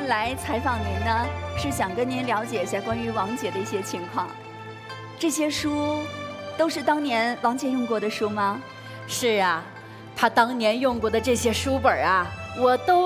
来采访您呢，是想跟您了解一下关于王姐的一些情况。这些书都是当年王姐用过的书吗？ 是啊，她当年用过的这些书本啊，我都